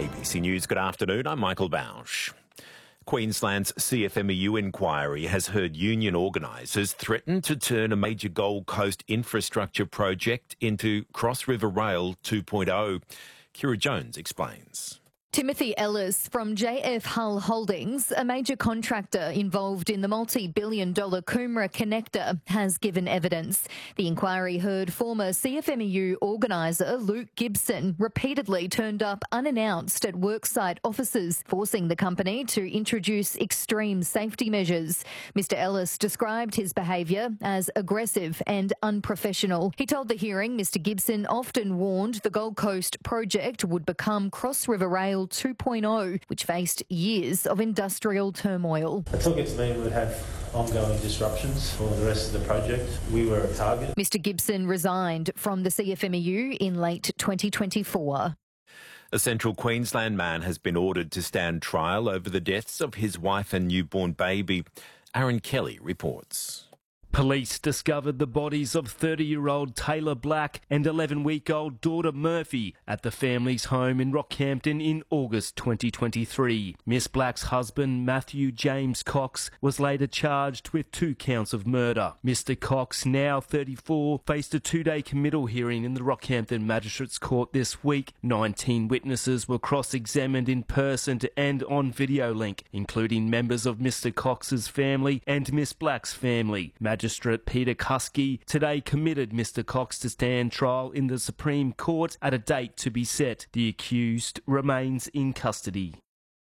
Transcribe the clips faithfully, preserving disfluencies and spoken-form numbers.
B C News, good afternoon. I'm Michael Bausch. Queensland's C F M E U inquiry has heard union organisers threaten to turn a major Gold Coast infrastructure project into Cross River Rail two point oh. Kira Jones explains. Timothy Ellis from J F Hull Holdings, a major contractor involved in the multi-billion dollar Coomera connector, has given evidence. The inquiry heard former C F M E U organiser Luke Gibson repeatedly turned up unannounced at worksite offices, forcing the company to introduce extreme safety measures. Mister Ellis described his behaviour as aggressive and unprofessional. He told the hearing Mister Gibson often warned the Gold Coast project would become Cross River Rail two point oh, which faced years of industrial turmoil. I took it to mean we'd have ongoing disruptions for the rest of the project. We were a target. Mister Gibson resigned from the C F M E U in late twenty twenty-four. A central Queensland man has been ordered to stand trial over the deaths of his wife and newborn baby. Aaron Kelly reports. Police discovered the bodies of thirty-year-old Taylor Black and eleven-week-old daughter Murphy at the family's home in Rockhampton in August twenty twenty-three. Miss Black's husband, Matthew James Cox, was later charged with two counts of murder. Mister Cox, now thirty-four, faced a two-day committal hearing in the Rockhampton Magistrates Court this week. nineteen witnesses were cross-examined in person and on video link, including members of Mister Cox's family and Miss Black's family. Magistrate Peter Kuski today committed Mister Cox to stand trial in the Supreme Court at a date to be set. The accused remains in custody.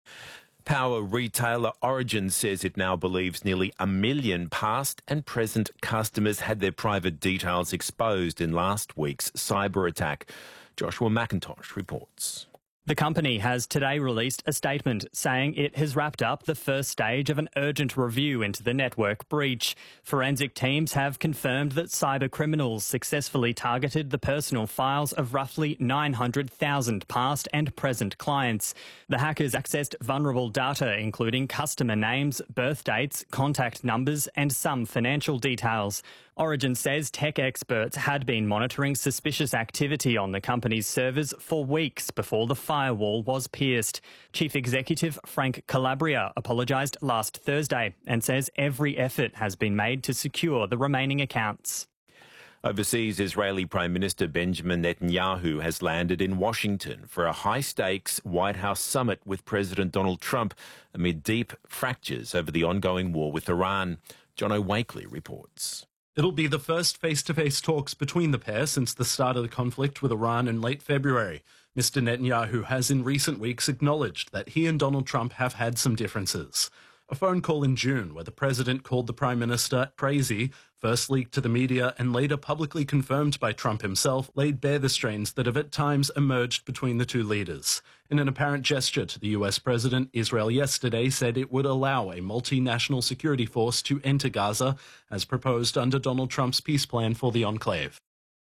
Power retailer Origin says it now believes nearly a million past and present customers had their private details exposed in last week's cyber attack. Joshua McIntosh reports. The company has today released a statement saying it has wrapped up the first stage of an urgent review into the network breach. Forensic teams have confirmed that cyber criminals successfully targeted the personal files of roughly nine hundred thousand past and present clients. The hackers accessed vulnerable data, including customer names, birth dates, contact numbers, and some financial details. Origin says tech experts had been monitoring suspicious activity on the company's servers for weeks before the firewall was pierced. Chief Executive Frank Calabria apologised last Thursday and says every effort has been made to secure the remaining accounts. Overseas, Israeli Prime Minister Benjamin Netanyahu has landed in Washington for a high-stakes White House summit with President Donald Trump amid deep fractures over the ongoing war with Iran. Jono Wakely reports. It'll be the first face-to-face talks between the pair since the start of the conflict with Iran in late February. Mister Netanyahu has in recent weeks acknowledged that he and Donald Trump have had some differences. A phone call in June where the president called the Prime Minister crazy, first leaked to the media and later publicly confirmed by Trump himself, laid bare the strains that have at times emerged between the two leaders. In an apparent gesture to the U S president, Israel yesterday said it would allow a multinational security force to enter Gaza, as proposed under Donald Trump's peace plan for the enclave.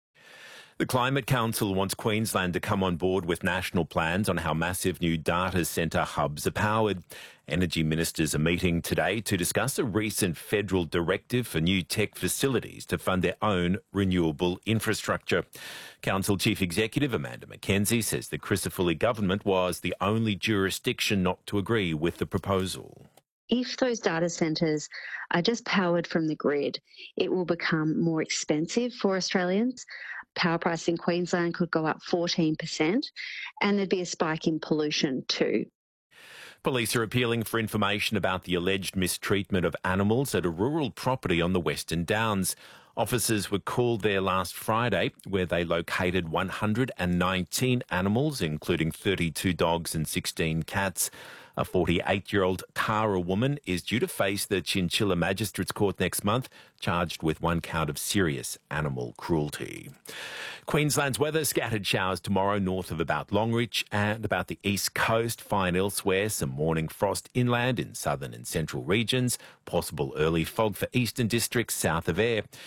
The Climate Council wants Queensland to come on board with national plans on how massive new data centre hubs are powered. Energy ministers are meeting today to discuss a recent federal directive for new tech facilities to fund their own renewable infrastructure. Council Chief Executive Amanda Mackenzie says the Crisafulli government was the only jurisdiction not to agree with the proposal. If those data centres are just powered from the grid, it will become more expensive for Australians. Power price in Queensland could go up fourteen percent, and there'd be a spike in pollution too. Police are appealing for information about the alleged mistreatment of animals at a rural property on the Western Downs. Officers were called there last Friday, where they located one hundred nineteen animals, including thirty-two dogs and sixteen cats. A forty-eight-year-old Kara woman is due to face the Chinchilla Magistrates Court next month, charged with one count of serious animal cruelty. Queensland's weather, scattered showers tomorrow north of about Longreach and about the east coast. Fine elsewhere, some morning frost inland in southern and central regions. Possible early fog for eastern districts south of Ayr.